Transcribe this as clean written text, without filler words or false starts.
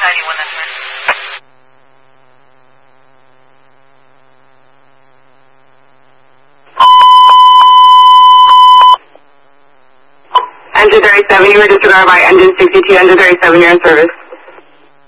91, that's right. Engine 37, you were disregarded by engine 62, engine 37, you're in service.